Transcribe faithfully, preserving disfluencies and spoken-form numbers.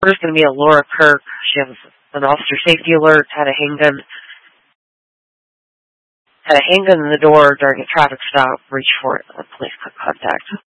There's going to be a Laura Kirk. She has an officer safety alert, had a handgun, had a handgun in the door during a traffic stop, reached for it, police contact.